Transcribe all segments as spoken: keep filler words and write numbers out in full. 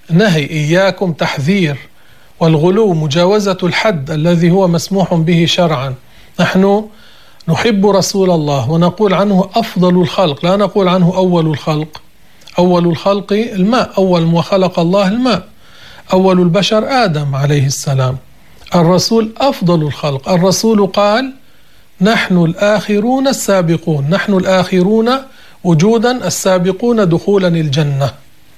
نهي، إياكم تحذير، والغلو مجاوزة الحد الذي هو مسموح به شرعا. نحن نحب رسول الله ونقول عنه أفضل الخلق، لا نقول عنه أول الخلق. أول الخلق الماء، أول ما خلق الله الماء، أول البشر آدم عليه السلام. الرسول أفضل الخلق. الرسول قال نحن الآخرون السابقون، نحن الآخرون وجودا السابقون دخولا الجنة.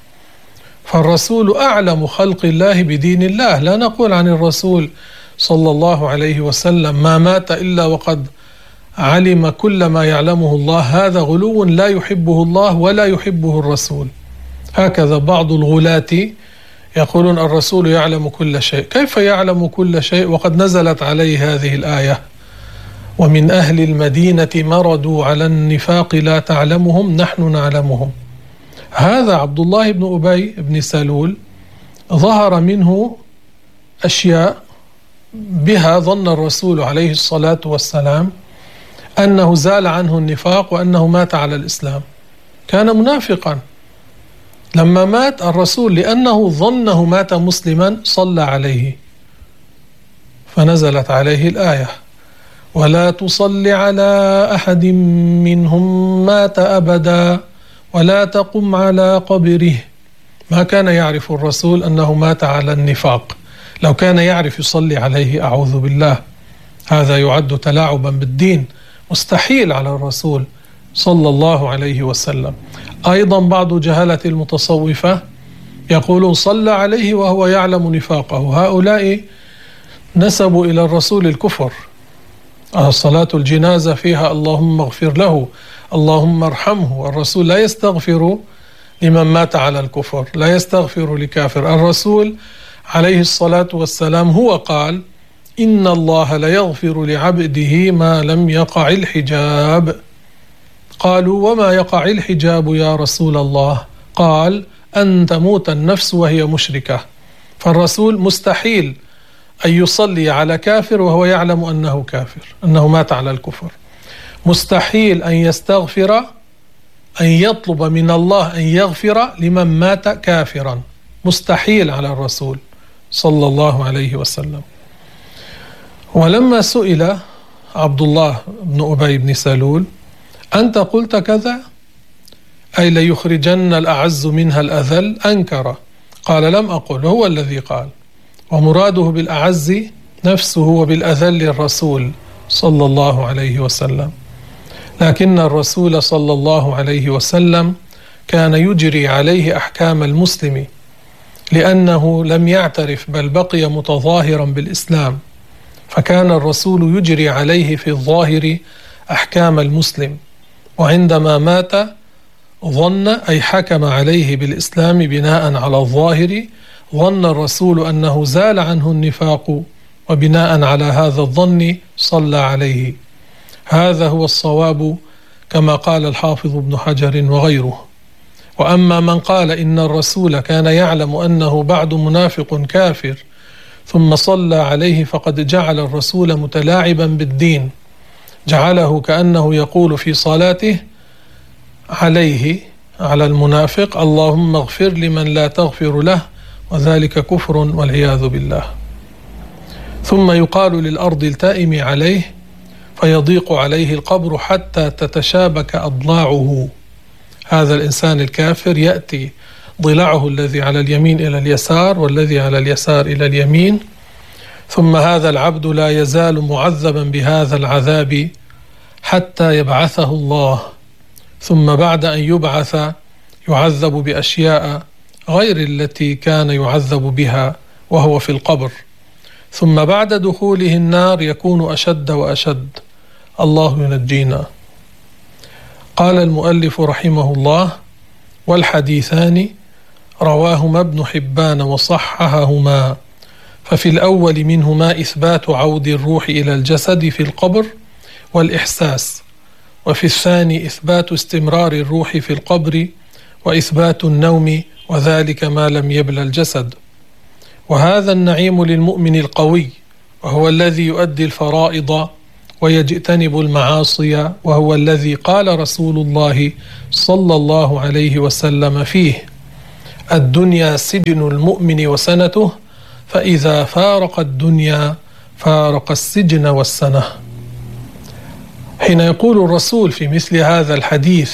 فالرسول أعلم خلق الله بدين الله. لا نقول عن الرسول صلى الله عليه وسلم ما مات إلا وقد علم كل ما يعلمه الله. هذا غلو لا يحبه الله ولا يحبه الرسول. هكذا بعض الغلاة يقولون الرسول يعلم كل شيء. كيف يعلم كل شيء وقد نزلت عليه هذه الآية؟ ومن أهل المدينة مردوا على النفاق لا تعلمهم نحن نعلمهم. هذا عبد الله بن أبي بن سلول ظهر منه أشياء بها ظن الرسول عليه الصلاة والسلام أنه زال عنه النفاق وأنه مات على الإسلام. كان منافقا. لما مات الرسول لأنه ظنه مات مسلما صلى عليه، فنزلت عليه الآية ولا تصل على أحد منهم مات أبدا ولا تقم على قبره. ما كان يعرف الرسول أنه مات على النفاق. لو كان يعرف يصلي عليه أعوذ بالله، هذا يعد تلاعبا بالدين، مستحيل على الرسول صلى الله عليه وسلم. أيضا بعض جهلة المتصوفة يقولون صلى عليه وهو يعلم نفاقه. هؤلاء نسبوا إلى الرسول الكفر. صلاة الجنازة فيها اللهم اغفر له، اللهم ارحمه. والرسول لا يستغفر لمن مات على الكفر، لا يستغفر لكافر. الرسول عليه الصلاة والسلام هو قال إن الله لا يغفر لعبده ما لم يقع الحجاب. قالوا وما يقع الحجاب يا رسول الله؟ قال أن تموت النفس وهي مشركة. فالرسول مستحيل أن يصلي على كافر وهو يعلم أنه كافر، أنه مات على الكفر. مستحيل أن يستغفر، أن يطلب من الله أن يغفر لمن مات كافرا. مستحيل على الرسول صلى الله عليه وسلم. ولما سئل عبد الله بن أبي بن سلول أنت قلت كذا أي ليخرجن الأعز منها الأذل، أنكر. قال لم أقل، هو الذي قال. ومراده بالأعز نفسه وبالأذل الرسول صلى الله عليه وسلم. لكن الرسول صلى الله عليه وسلم كان يجري عليه أحكام المسلم لأنه لم يعترف بل بقي متظاهرا بالإسلام، فكان الرسول يجري عليه في الظاهر أحكام المسلم. وعندما مات ظن أي حكم عليه بالإسلام بناء على الظاهر، ظن الرسول أنه زال عنه النفاق، وبناء على هذا الظن صلى عليه. هذا هو الصواب كما قال الحافظ ابن حجر وغيره. وأما من قال إن الرسول كان يعلم أنه بعد منافق كافر ثم صلى عليه فقد جعل الرسول متلاعبا بالدين، جعله كأنه يقول في صلاته عليه على المنافق اللهم اغفر لمن لا تغفر له، وذلك كفر والعياذ بالله. ثم يقال للأرض التائم عليه فيضيق عليه القبر حتى تتشابك أضلاعه. هذا الإنسان الكافر يأتي ضلعه الذي على اليمين إلى اليسار والذي على اليسار إلى اليمين، ثم هذا العبد لا يزال معذبا بهذا العذاب حتى يبعثه الله. ثم بعد أن يبعث يعذب بأشياء غير التي كان يعذب بها وهو في القبر. ثم بعد دخوله النار يكون أشد وأشد. الله ينجينا. قال المؤلف رحمه الله: والحديثان رواهما ابن حبان وصححهما، ففي الأول منهما إثبات عود الروح إلى الجسد في القبر والإحساس، وفي الثاني إثبات استمرار الروح في القبر وإثبات النوم، وذلك ما لم يبلى الجسد. وهذا النعيم للمؤمن القوي، وهو الذي يؤدي الفرائض ويجتنب المعاصي، وهو الذي قال رسول الله صلى الله عليه وسلم فيه: الدنيا سجن المؤمن وسنته، فإذا فارق الدنيا فارق السجن والسنة. حين يقول الرسول في مثل هذا الحديث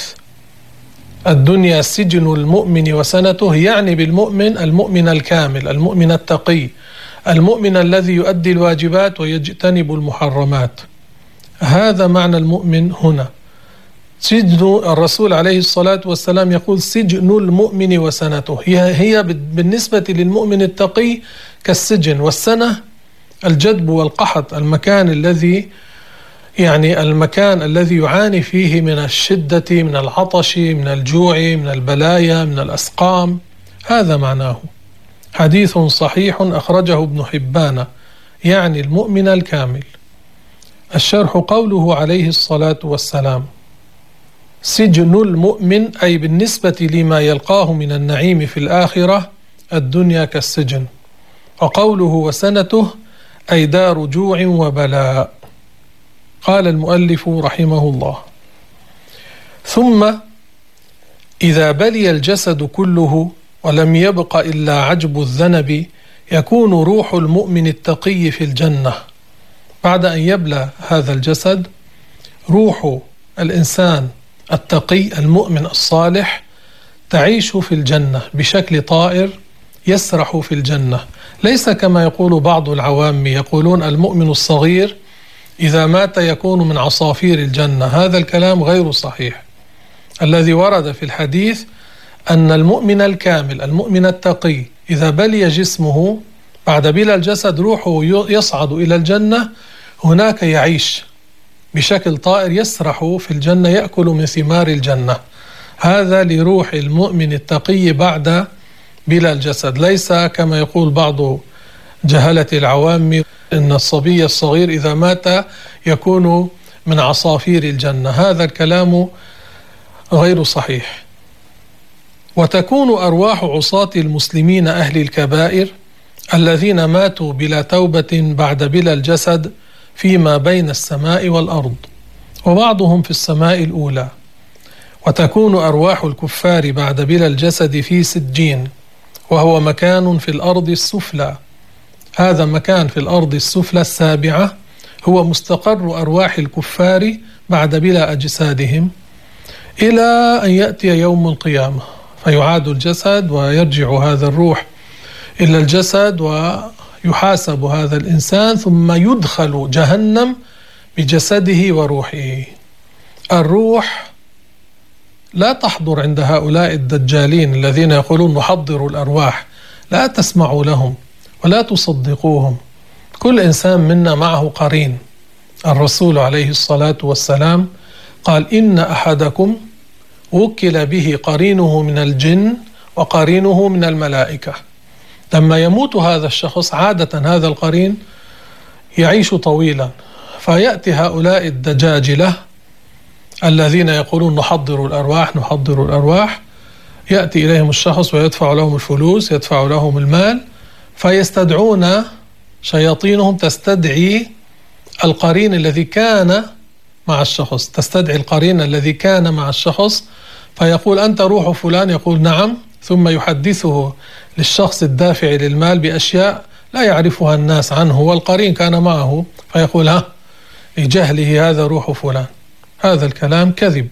الدنيا سجن المؤمن وسنته، يعني بالمؤمن المؤمن الكامل، المؤمن التقي، المؤمن الذي يؤدي الواجبات ويجتنب المحرمات. هذا معنى المؤمن هنا. سجن الرسول عليه الصلاة والسلام يقول سجن المؤمن وسنته، هي, هي بالنسبة للمؤمن التقي كالسجن، والسنة الجدب والقحط، المكان الذي يعني المكان الذي يعاني فيه من الشدة، من العطش، من الجوع، من البلايا، من الأسقام. هذا معناه. حديث صحيح أخرجه ابن حبان، يعني المؤمن الكامل. الشرح قوله عليه الصلاة والسلام سجن المؤمن، أي بالنسبة لما يلقاه من النعيم في الآخرة الدنيا كالسجن. وقوله وسنته أي دار جوع وبلاء. قال المؤلف رحمه الله: ثم إذا بلي الجسد كله ولم يبق إلا عجب الذنب يكون روح المؤمن التقي في الجنة. بعد أن يبلى هذا الجسد، روح الإنسان التقي المؤمن الصالح تعيش في الجنة بشكل طائر، يسرح في الجنة، ليس كما يقول بعض العوام يقولون المؤمن الصغير إذا مات يكون من عصافير الجنة. هذا الكلام غير صحيح. الذي ورد في الحديث أن المؤمن الكامل المؤمن التقي إذا بلي جسمه بعد بلا الجسد روحه يصعد إلى الجنة، هناك يعيش بشكل طائر، يسرح في الجنة، يأكل من ثمار الجنة. هذا لروح المؤمن التقي بعد بلا الجسد، ليس كما يقول بعض جهلة العوام إن الصبي الصغير إذا مات يكون من عصافير الجنة. هذا الكلام غير صحيح. وتكون أرواح عصاة المسلمين أهل الكبائر الذين ماتوا بلا توبة بعد بلا الجسد فيما بين السماء والأرض، وبعضهم في السماء الأولى. وتكون أرواح الكفار بعد بلا الجسد في سجين، وهو مكان في الأرض السفلى. هذا مكان في الأرض السفلى السابعة هو مستقر أرواح الكفار بعد بلا أجسادهم إلى أن يأتي يوم القيامة، فيعاد الجسد ويرجع هذا الروح إلى الجسد ويحاسب هذا الإنسان، ثم يدخل جهنم بجسده وروحه. الروح لا تحضر عند هؤلاء الدجالين الذين يقولون نحضر الأرواح، لا تسمعوا لهم ولا تصدقوهم. كل إنسان منا معه قرين. الرسول عليه الصلاة والسلام قال إن أحدكم وكل به قرينه من الجن وقرينه من الملائكة. لما يموت هذا الشخص عادة هذا القرين يعيش طويلا، فيأتي هؤلاء الدجاجلة الذين يقولون نحضر الأرواح نحضر الأرواح، يأتي إليهم الشخص ويدفع لهم الفلوس، يدفع لهم المال، فيستدعون شياطينهم تستدعي القرين الذي كان مع الشخص، تستدعي القرين الذي كان مع الشخص، فيقول أنت روح فلان، يقول نعم، ثم يحدثه للشخص الدافع للمال بأشياء لا يعرفها الناس عنه، والقرين كان معه، فيقول ها لجهله هذا روح فلان. هذا الكلام كذب.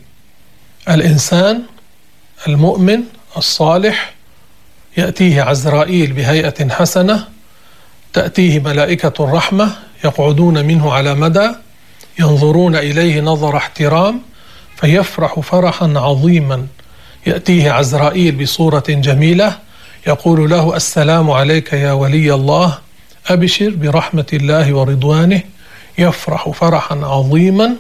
الإنسان المؤمن الصالح يأتيه عزرائيل بهيئة حسنة، تأتيه ملائكة الرحمة يقعدون منه على مدى، ينظرون إليه نظر احترام، فيفرح فرحا عظيما. يأتيه عزرائيل بصورة جميلة يقول له السلام عليك يا ولي الله، أبشر برحمة الله ورضوانه. يفرح فرحا عظيما،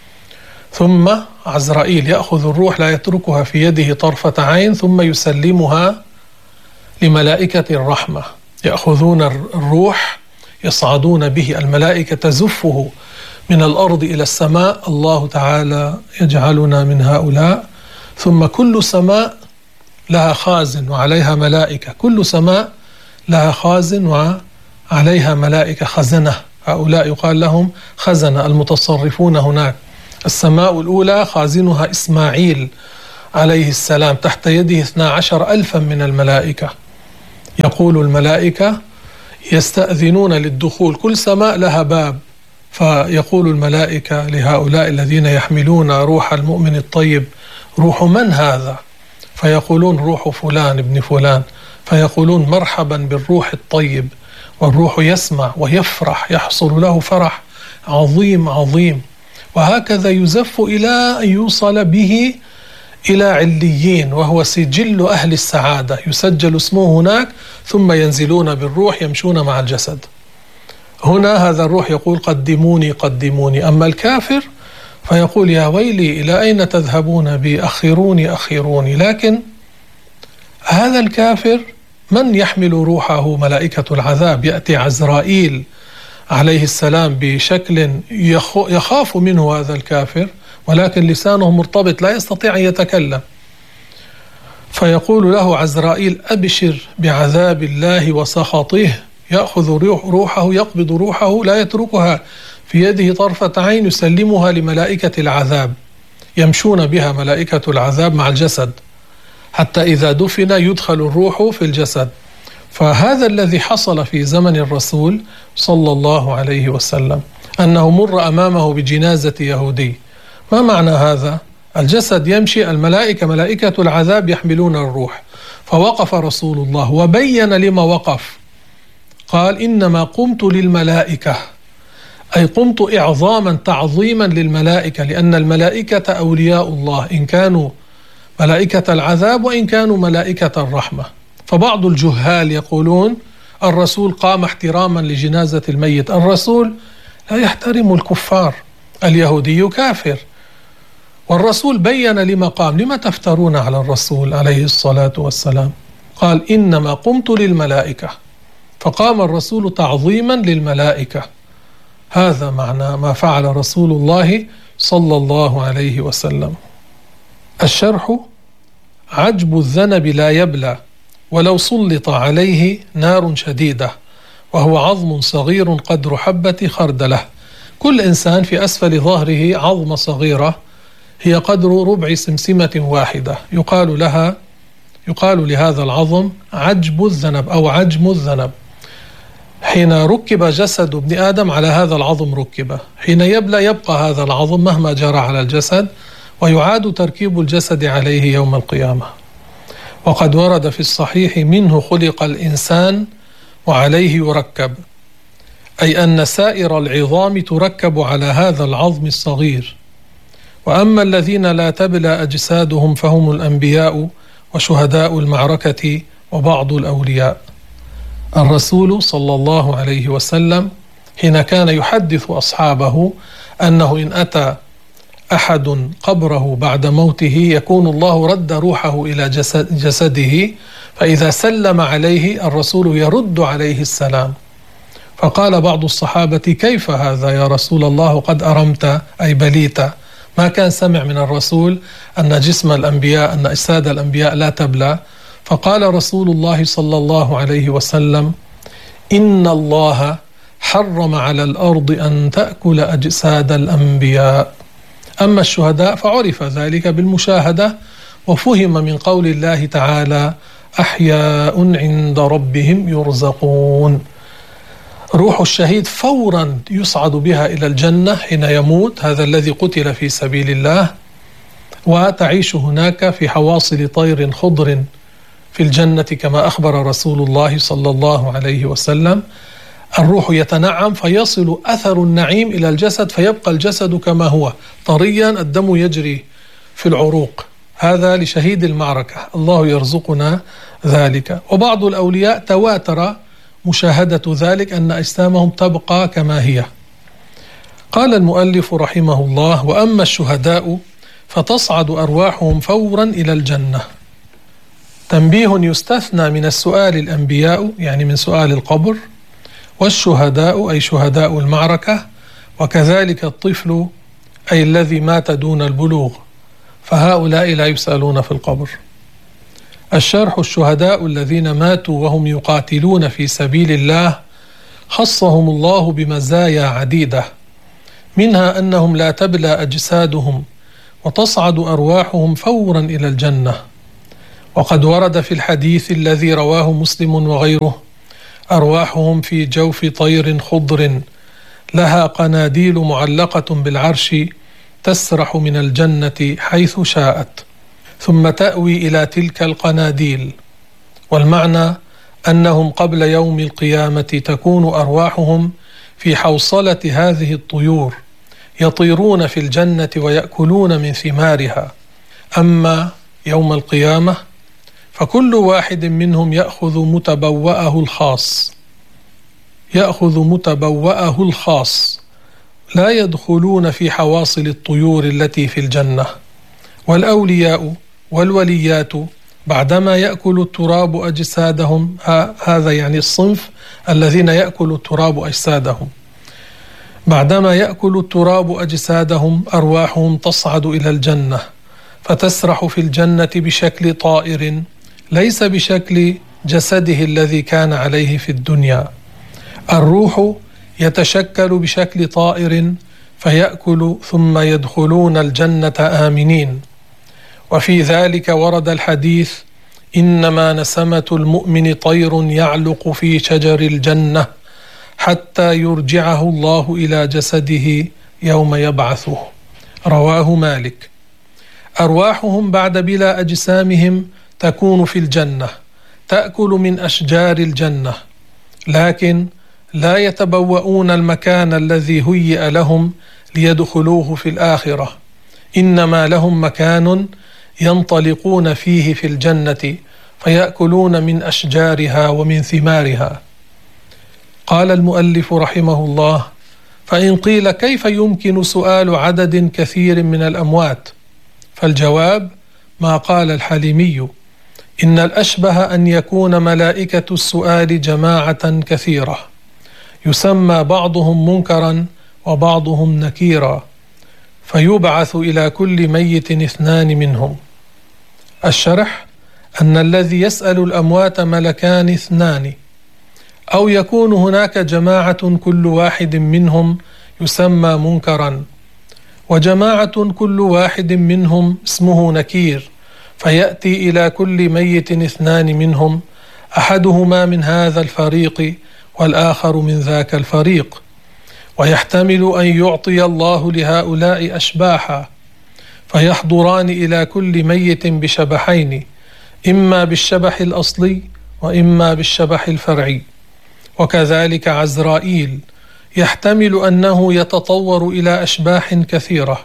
ثم عزرائيل يأخذ الروح لا يتركها في يده طرفة عين، ثم يسلمها لملائكة الرحمة، يأخذون الروح يصعدون به، الملائكة تزفه من الأرض إلى السماء. الله تعالى يجعلنا من هؤلاء. ثم كل سماء لها خازن وعليها ملائكة، كل سماء لها خازن وعليها ملائكة خزنة، هؤلاء يقال لهم خزنة المتصرفون هناك. السماء الأولى خازنها إسماعيل عليه السلام تحت يده اثنا عشر ألفا من الملائكة. يقول الملائكة يستأذنون للدخول، كل سماء لها باب، فيقول الملائكة لهؤلاء الذين يحملون روح المؤمن الطيب: روح من هذا؟ فيقولون: روح فلان ابن فلان. فيقولون: مرحبا بالروح الطيب. والروح يسمع ويفرح، يحصل له فرح عظيم عظيم. وهكذا يزف إلى أن يوصل به إلى عليين، وهو سجل أهل السعادة، يسجل اسمه هناك، ثم ينزلون بالروح يمشون مع الجسد. هنا هذا الروح يقول: قدموني قدموني. أما الكافر فيقول: يا ويلي، إلى أين تذهبون بي؟ أخروني أخروني. لكن هذا الكافر من يحمل روحه؟ ملائكة العذاب. يأتي عزرائيل عليه السلام بشكل يخاف منه هذا الكافر، ولكن لسانه مرتبط لا يستطيع أن يتكلم، فيقول له عزرائيل: أبشر بعذاب الله وسخطه. يأخذ روحه، يقبض روحه، لا يتركها في يده طرفة عين، يسلمها لملائكة العذاب، يمشون بها ملائكة العذاب مع الجسد، حتى إذا دفن يدخل الروح في الجسد. فهذا الذي حصل في زمن الرسول صلى الله عليه وسلم، أنه مر أمامه بجنازة يهودي. ما معنى هذا؟ الجسد يمشي، الملائكة ملائكة العذاب يحملون الروح. فوقف رسول الله وبين لما وقف، قال: إنما قمت للملائكة، أي قمت إعظاما تعظيما للملائكة، لأن الملائكة أولياء الله، إن كانوا ملائكة العذاب وإن كانوا ملائكة الرحمة. فبعض الجهال يقولون الرسول قام احتراما لجنازة الميت. الرسول لا يحترم الكفار، اليهودي كافر، والرسول بين لما قام. لما تفترون على الرسول عليه الصلاة والسلام؟ قال: إنما قمت للملائكة، فقام الرسول تعظيما للملائكة. هذا معنى ما فعل رسول الله صلى الله عليه وسلم. الشرح: عجب الذنب لا يبلى ولو سلط عليه نار شديدة، وهو عظم صغير قدر حبة خردلة. كل إنسان في أسفل ظهره عظمة صغيرة هي قدر ربع سمسمة واحدة، يقال لها يقال لهذا العظم عجب الذنب أو عجم الذنب. حين ركب جسد ابن آدم على هذا العظم ركب، حين يبلى يبقى هذا العظم مهما جرى على الجسد، ويعاد تركيب الجسد عليه يوم القيامة. وقد ورد في الصحيح: منه خلق الإنسان وعليه يركب، أي أن سائر العظام تركب على هذا العظم الصغير. وأما الذين لا تبلى أجسادهم فهم الأنبياء وشهداء المعركة وبعض الأولياء. الرسول صلى الله عليه وسلم حين كان يحدث أصحابه أنه إن أتى أحد قبره بعد موته يكون الله رد روحه إلى جسد جسده، فإذا سلم عليه الرسول يرد عليه السلام. فقال بعض الصحابة: كيف هذا يا رسول الله؟ قد أرمت أي بليت. ما كان سمع من الرسول أن جسم الأنبياء، أن أجساد الأنبياء لا تبلى. فقال رسول الله صلى الله عليه وسلم: إن الله حرم على الأرض أن تأكل أجساد الأنبياء. أما الشهداء فعرف ذلك بالمشاهدة، وفهم من قول الله تعالى: أحياء عند ربهم يرزقون. روح الشهيد فورا يصعد بها إلى الجنة حين يموت، هذا الذي قتل في سبيل الله، وتعيش هناك في حواصل طير خضر في الجنة كما أخبر رسول الله صلى الله عليه وسلم. الروح يتنعم فيصل أثر النعيم إلى الجسد، فيبقى الجسد كما هو طريا، الدم يجري في العروق. هذا لشهيد المعركة، الله يرزقنا ذلك. وبعض الأولياء تواتر مشاهدة ذلك، أن أجسامهم تبقى كما هي. قال المؤلف رحمه الله: وأما الشهداء فتصعد أرواحهم فورا إلى الجنة. تنبيه: يستثنى من السؤال الأنبياء، يعني من سؤال القبر، والشهداء أي شهداء المعركة، وكذلك الطفل أي الذي مات دون البلوغ، فهؤلاء لا يسألون في القبر. الشرح: الشهداء الذين ماتوا وهم يقاتلون في سبيل الله خصهم الله بمزايا عديدة، منها أنهم لا تبلى أجسادهم وتصعد أرواحهم فورا إلى الجنة. وقد ورد في الحديث الذي رواه مسلم وغيره: أرواحهم في جوف طير خضر لها قناديل معلقة بالعرش تسرح من الجنة حيث شاءت ثم تأوي إلى تلك القناديل. والمعنى أنهم قبل يوم القيامة تكون أرواحهم في حوصلة هذه الطيور يطيرون في الجنة ويأكلون من ثمارها. أما يوم القيامة فكل واحد منهم يأخذ متبوأه الخاص يأخذ متبوأه الخاص لا يدخلون في حواصل الطيور التي في الجنة. والأولياء والوليات بعدما يأكل التراب أجسادهم، هذا يعني الصنف الذين يأكل التراب أجسادهم، بعدما يأكل التراب أجسادهم أرواحهم تصعد إلى الجنة فتسرح في الجنة بشكل طائر ليس بشكل جسده الذي كان عليه في الدنيا. الروح يتشكل بشكل طائر فيأكل ثم يدخلون الجنة آمنين. وفي ذلك ورد الحديث: إنما نسمة المؤمن طير يعلق في شجر الجنة حتى يرجعه الله إلى جسده يوم يبعثه. رواه مالك. أرواحهم بعد بلا أجسامهم تكون في الجنة تأكل من أشجار الجنة، لكن لا يتبوؤون المكان الذي هيئ لهم ليدخلوه في الآخرة، إنما لهم مكان ينطلقون فيه في الجنة فيأكلون من أشجارها ومن ثمارها. قال المؤلف رحمه الله: فإن قيل كيف يمكن سؤال عدد كثير من الأموات؟ فالجواب ما قال الحليمي: إن الأشبه أن يكون ملائكة السؤال جماعة كثيرة يسمى بعضهم منكرا وبعضهم نكيرا، فيبعث إلى كل ميت اثنان منهم. الشرح أن الذي يسأل الأموات ملكان اثنان، أو يكون هناك جماعة كل واحد منهم يسمى منكرا، وجماعة كل واحد منهم اسمه نكير، فيأتي إلى كل ميت اثنان منهم، أحدهما من هذا الفريق والآخر من ذاك الفريق. ويحتمل أن يعطي الله لهؤلاء أشباحا فيحضران إلى كل ميت بشبحين، إما بالشبح الأصلي وإما بالشبح الفرعي. وكذلك عزرائيل يحتمل أنه يتطور إلى أشباح كثيرة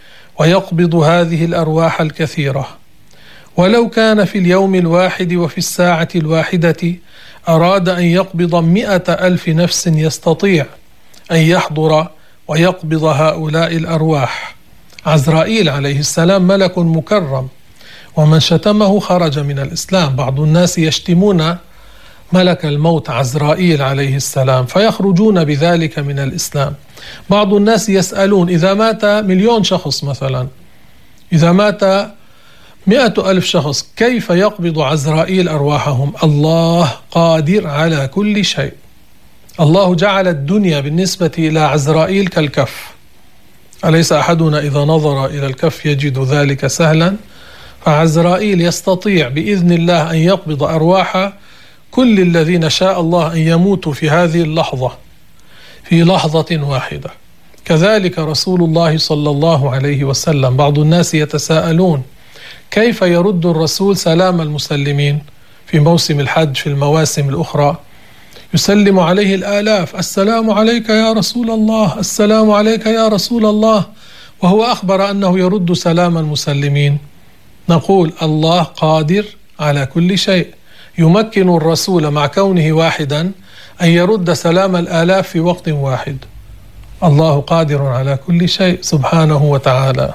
ويقبض هذه الأرواح الكثيرة. ولو كان في اليوم الواحد وفي الساعة الواحدة أراد أن يقبض مئة ألف نفس يستطيع أن يحضر ويقبض هؤلاء الأرواح. عزرائيل عليه السلام ملك مكرم، ومن شتمه خرج من الإسلام. بعض الناس يشتمون ملك الموت عزرائيل عليه السلام فيخرجون بذلك من الإسلام. بعض الناس يسألون: إذا مات مليون شخص مثلا، إذا مات مئة ألف شخص، كيف يقبض عزرائيل أرواحهم؟ الله قادر على كل شيء. الله جعل الدنيا بالنسبة إلى عزرائيل كالكف. أليس أحدنا إذا نظر إلى الكف يجد ذلك سهلا؟ فعزرائيل يستطيع بإذن الله أن يقبض أرواح كل الذين شاء الله أن يموتوا في هذه اللحظة، في لحظة واحدة. كذلك رسول الله صلى الله عليه وسلم. بعض الناس يتساءلون: كيف يرد الرسول سلام المسلمين في موسم الحج؟ في المواسم الأخرى يسلم عليه الآلاف: السلام عليك يا رسول الله، السلام عليك يا رسول الله، وهو أخبر أنه يرد سلام المسلمين. نقول: الله قادر على كل شيء، يمكن الرسول مع كونه واحدا أن يرد سلام الآلاف في وقت واحد. الله قادر على كل شيء سبحانه وتعالى.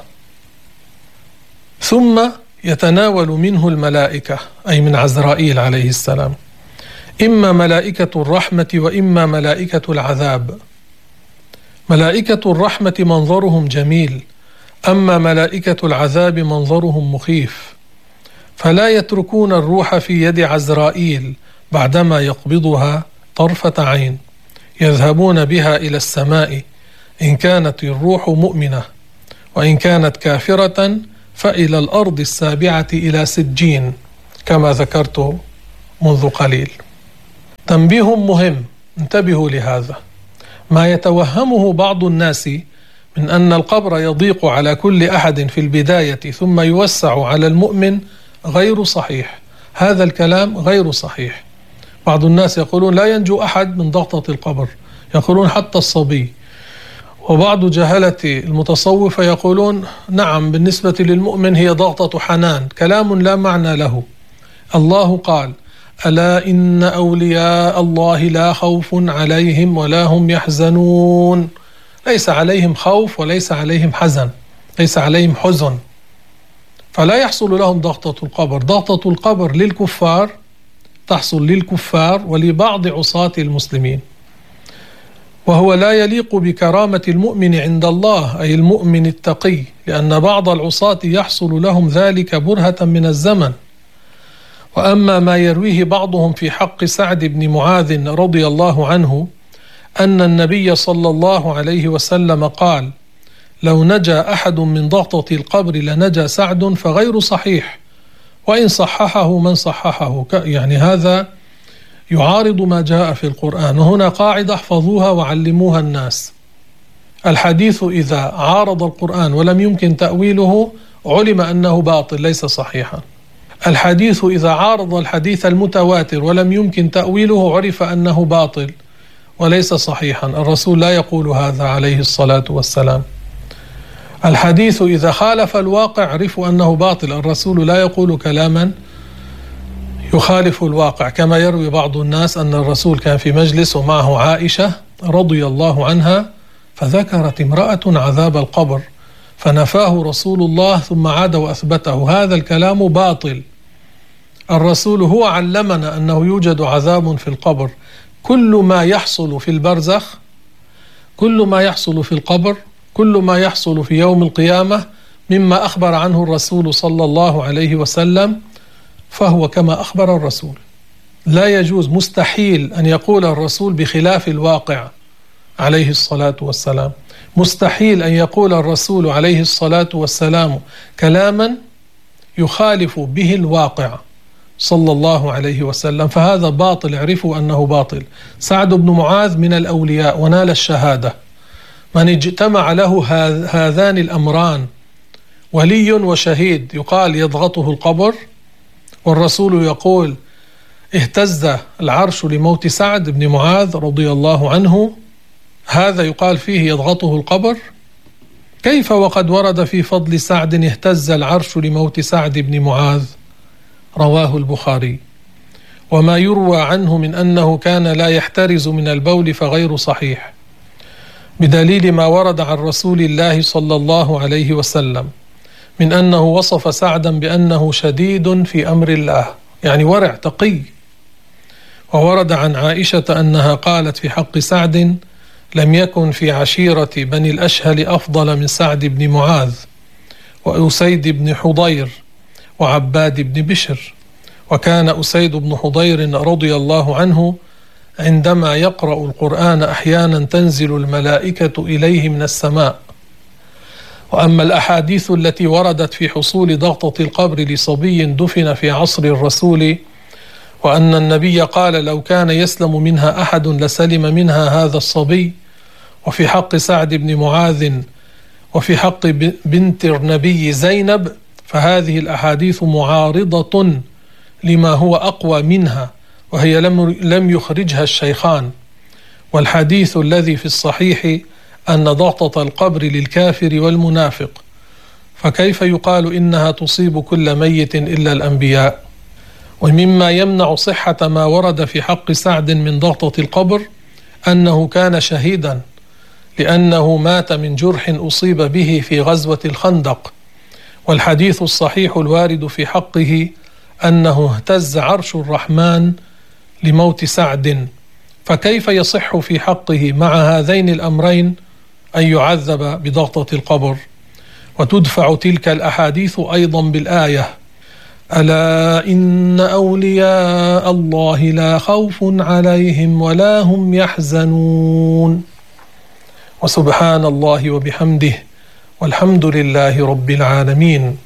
ثم يتناول منه الملائكة، أي من عزرائيل عليه السلام، إما ملائكة الرحمة وإما ملائكة العذاب. ملائكة الرحمة منظرهم جميل، أما ملائكة العذاب منظرهم مخيف، فلا يتركون الروح في يد عزرائيل بعدما يقبضها طرفة عين، يذهبون بها إلى السماء إن كانت الروح مؤمنة، وإن كانت كافرة فإلى الأرض السابعة إلى سجين كما ذكرت منذ قليل. تنبيه مهم، انتبهوا لهذا. ما يتوهمه بعض الناس من أن القبر يضيق على كل أحد في البداية ثم يوسع على المؤمن غير صحيح. هذا الكلام غير صحيح. بعض الناس يقولون لا ينجو أحد من ضغطة القبر، يقولون حتى الصبي. وبعض جهلة المتصوفة يقولون نعم بالنسبة للمؤمن هي ضغطة حنان. كلام لا معنى له. الله قال: ألا إن أولياء الله لا خوف عليهم ولا هم يحزنون. ليس عليهم خوف وليس عليهم حزن، ليس عليهم حزن، فلا يحصل لهم ضغطة القبر. ضغطة القبر للكفار تحصل للكفار ولبعض عصاة المسلمين، وهو لا يليق بكرامة المؤمن عند الله، أي المؤمن التقي، لأن بعض العصاة يحصل لهم ذلك برهة من الزمن. وأما ما يرويه بعضهم في حق سعد بن معاذ رضي الله عنه أن النبي صلى الله عليه وسلم قال: لو نجا أحد من ضغطة القبر لنجا سعد، فغير صحيح، وإن صححه من صححه. يعني هذا يعارض ما جاء في القرآن. وهنا قاعدة احفظوها وعلموها الناس: الحديث إذا عارض القرآن ولم يمكن تأويله علم أنه باطل ليس صحيحا. الحديث إذا عارض الحديث المتواتر ولم يمكن تأويله عرف أنه باطل وليس صحيحا. الرسول لا يقول هذا عليه الصلاة والسلام. الحديث إذا خالف الواقع عرفوا أنه باطل. الرسول لا يقول كلاما يخالف الواقع، كما يروي بعض الناس أن الرسول كان في مجلس ومعه عائشة رضي الله عنها، فذكرت امرأة عذاب القبر فنفاه رسول الله ثم عاد وأثبته. هذا الكلام باطل. الرسول هو علمنا أنه يوجد عذاب في القبر. كل ما يحصل في البرزخ، كل ما يحصل في القبر، كل ما يحصل في يوم القيامة مما أخبر عنه الرسول صلى الله عليه وسلم فهو كما أخبر الرسول. لا يجوز، مستحيل أن يقول الرسول بخلاف الواقع عليه الصلاة والسلام. مستحيل أن يقول الرسول عليه الصلاة والسلام كلاما يخالف به الواقع صلى الله عليه وسلم، فهذا باطل. اعرفوا أنه باطل. سعد بن معاذ من الأولياء ونال الشهادة. من اجتمع له هذان الأمران، ولي وشهيد، يقال يضغطه القبر، والرسول يقول اهتز العرش لموت سعد بن معاذ رضي الله عنه، هذا يقال فيه يضغطه القبر. كيف وقد ورد في فضل سعد اهتز العرش لموت سعد بن معاذ؟ رواه البخاري. وما يروى عنه من أنه كان لا يحترز من البول فغير صحيح، بدليل ما ورد عن رسول الله صلى الله عليه وسلم من أنه وصف سعدا بأنه شديد في أمر الله، يعني ورع تقي. وورد عن عائشة أنها قالت في حق سعد: لم يكن في عشيرة بني الأشهل أفضل من سعد بن معاذ وأسيد بن حضير وعباد بن بشر. وكان أسيد بن حضير رضي الله عنه عندما يقرأ القرآن أحيانا تنزل الملائكة إليه من السماء. وأما الأحاديث التي وردت في حصول ضغطة القبر لصبي دفن في عصر الرسول، وأن النبي قال: لو كان يسلم منها أحد لسلم منها هذا الصبي، وفي حق سعد بن معاذ، وفي حق بنت النبي زينب، فهذه الأحاديث معارضة لما هو أقوى منها، وهي لم لم يخرجها الشيخان. والحديث الذي في الصحيح أن ضغطة القبر للكافر والمنافق، فكيف يقال إنها تصيب كل ميت إلا الأنبياء؟ ومما يمنع صحة ما ورد في حق سعد من ضغطة القبر أنه كان شهيدا، لأنه مات من جرح أصيب به في غزوة الخندق. والحديث الصحيح الوارد في حقه أنه اهتز عرش الرحمن لموت سعد، فكيف يصح في حقه مع هذين الأمرين أن يعذب بضغطة القبر؟ وتدفع تلك الأحاديث أيضا بالآية: ألا إن أولياء الله لا خوف عليهم ولا هم يحزنون. وسبحان الله وبحمده والحمد لله رب العالمين.